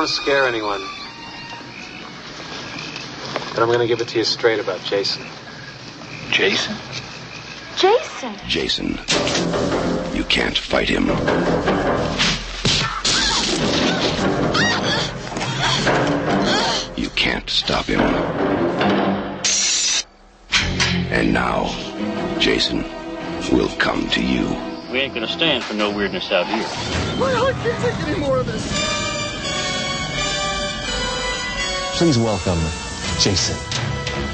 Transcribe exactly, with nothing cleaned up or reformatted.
want to scare anyone. But I'm going to give it to you straight about Jason. Jason? Jason. Jason. You can't fight him. You can't stop him. And now, Jason will come to you. We ain't gonna stand for no weirdness out here. Well, I can't take any more of this. Please welcome Jason.